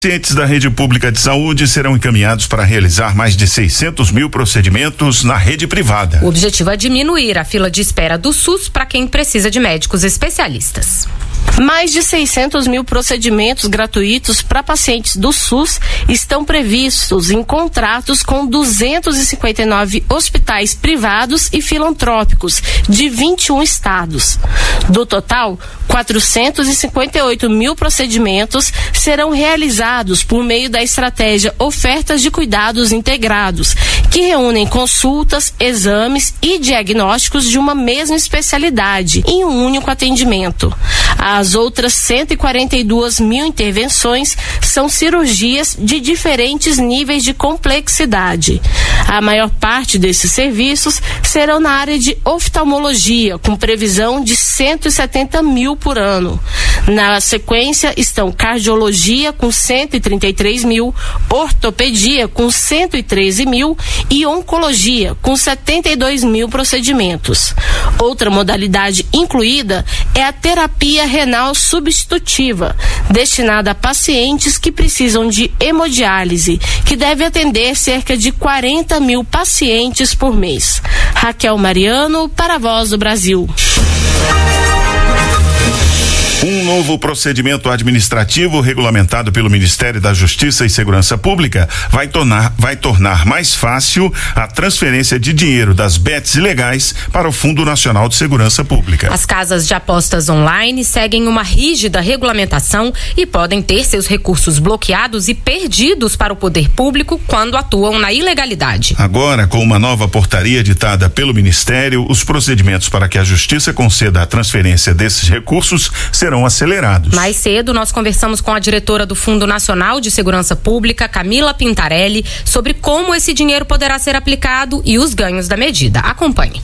Pacientes da rede pública de saúde serão encaminhados para realizar mais de 600 mil procedimentos na rede privada. O objetivo é diminuir a fila de espera do SUS para quem precisa de médicos especialistas. Mais de 600 mil procedimentos gratuitos para pacientes do SUS estão previstos em contratos com 259 hospitais privados e filantrópicos de 21 estados. Do total, 458 mil procedimentos serão realizados por meio da estratégia Ofertas de Cuidados Integrados, que reúnem consultas, exames e diagnósticos de uma mesma especialidade em um único atendimento. As outras 142 mil intervenções são cirurgias de diferentes níveis de complexidade. A maior parte desses serviços serão na área de oftalmologia, com previsão de 170 mil por ano. Na sequência estão cardiologia com 133 mil, ortopedia com 113 mil e oncologia com 72 mil procedimentos. Outra modalidade incluída é a terapia renal substitutiva, destinada a pacientes que precisam de hemodiálise, que deve atender cerca de 40 mil pacientes por mês. Raquel Mariano, para a Voz do Brasil. Um novo procedimento administrativo regulamentado pelo Ministério da Justiça e Segurança Pública vai tornar mais fácil a transferência de dinheiro das bets ilegais para o Fundo Nacional de Segurança Pública. As casas de apostas online seguem uma rígida regulamentação e podem ter seus recursos bloqueados e perdidos para o poder público quando atuam na ilegalidade. Agora, com uma nova portaria editada pelo Ministério, os procedimentos para que a Justiça conceda a transferência desses recursos serão acelerados. Mais cedo, nós conversamos com a diretora do Fundo Nacional de Segurança Pública, Camila Pintarelli, sobre como esse dinheiro poderá ser aplicado e os ganhos da medida. Acompanhe.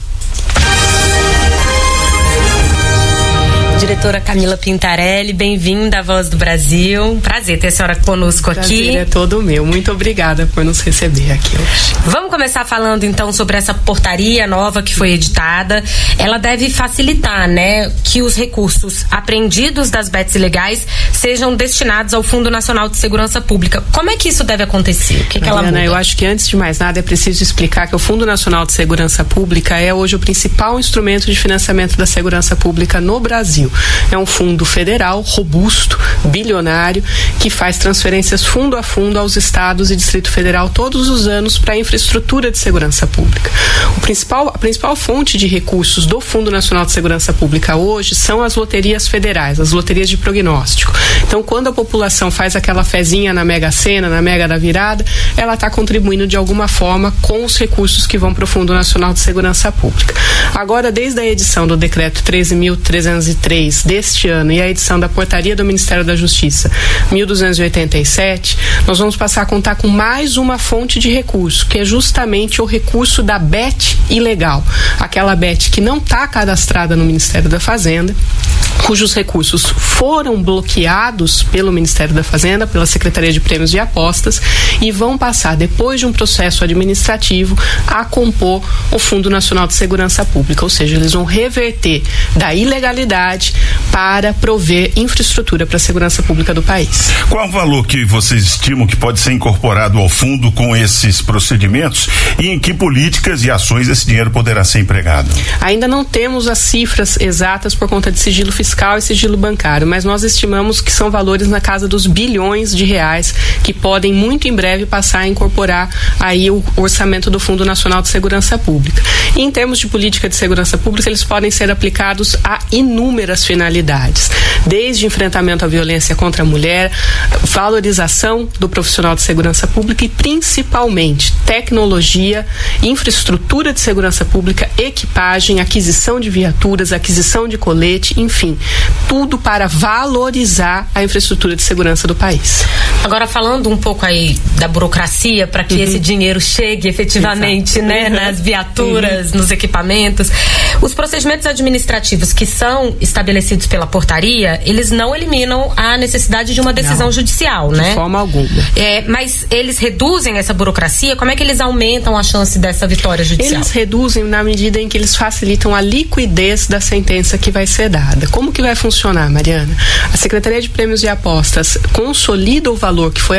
Diretora Camila Pintarelli, bem-vinda à Voz do Brasil. Prazer ter a senhora conosco aqui. Prazer é todo meu. Muito obrigada por nos receber aqui hoje. Vamos começar falando então sobre essa portaria nova que foi editada. Ela deve facilitar, né, que os recursos apreendidos das bets ilegais sejam destinados ao Fundo Nacional de Segurança Pública. Como é que isso deve acontecer? O que ela muda? Eu acho que antes de mais nada é preciso explicar que o Fundo Nacional de Segurança Pública é hoje o principal instrumento de financiamento da segurança pública no Brasil. É um fundo federal, robusto, bilionário, que faz transferências fundo a fundo aos estados e Distrito Federal todos os anos para a infraestrutura de segurança pública. A principal fonte de recursos do Fundo Nacional de Segurança Pública hoje são as loterias federais, as loterias de prognóstico. Então, quando a população faz aquela fezinha na Mega Sena, na Mega da Virada, ela está contribuindo de alguma forma com os recursos que vão para o Fundo Nacional de Segurança Pública. Agora, desde a edição do Decreto 13.303 deste ano e a edição da Portaria do Ministério da Justiça 1287, nós vamos passar a contar com mais uma fonte de recurso, que é justamente o recurso da bet ilegal. Aquela bet que não está cadastrada no Ministério da Fazenda, cujos recursos foram bloqueados pelo Ministério da Fazenda, pela Secretaria de Prêmios e Apostas, e vão passar, depois de um processo administrativo, a compor o Fundo Nacional de Segurança Pública, ou seja, eles vão reverter da ilegalidade para prover infraestrutura para a segurança pública do país. Qual o valor que vocês estimam que pode ser incorporado ao fundo com esses procedimentos e em que políticas e ações esse dinheiro poderá ser empregado? Ainda não temos as cifras exatas por conta de sigilo fiscal e sigilo bancário, mas nós estimamos que são valores na casa dos bilhões de reais que podem muito em breve passar a incorporar aí o orçamento do Fundo Nacional de Segurança Pública. E em termos de política de segurança pública, eles podem ser aplicados a inúmeras finalidades, desde enfrentamento à violência contra a mulher, valorização do profissional de segurança pública e principalmente tecnologia, infraestrutura de segurança pública, equipagem, aquisição de viaturas, aquisição de colete, enfim, tudo para valorizar a infraestrutura de segurança do país. Agora, falando um pouco aí da burocracia para que esse dinheiro chegue efetivamente, né, nas viaturas, nos equipamentos, os procedimentos administrativos que são estabelecidos pela portaria, eles não eliminam a necessidade de uma decisão judicial, né? De forma alguma. Mas eles reduzem essa burocracia? Como é que eles aumentam a chance dessa vitória judicial? Eles reduzem na medida em que eles facilitam a liquidez da sentença que vai ser dada. Como que vai funcionar, Mariana? A Secretaria de Prêmios e Apostas consolida o valor valor que foi